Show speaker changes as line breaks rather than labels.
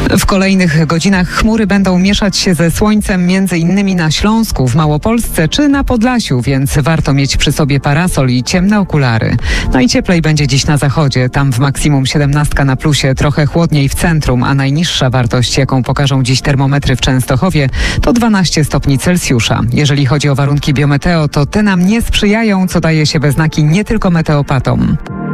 W kolejnych godzinach chmury będą mieszać się ze słońcem m.in. na Śląsku, w Małopolsce czy na Podlasiu, więc warto mieć przy sobie parasol i ciemne okulary. No i cieplej będzie dziś na zachodzie. Tam w maksimum 17 na plusie, trochę chłodniej w centrum, a najniższa wartość, jaką pokażą dziś termometry w Częstochowie, to 12 stopni Celsjusza. Jeżeli chodzi o warunki biometeo, to te nam nie sprzyjają, co daje się we znaki nie tylko meteopatom.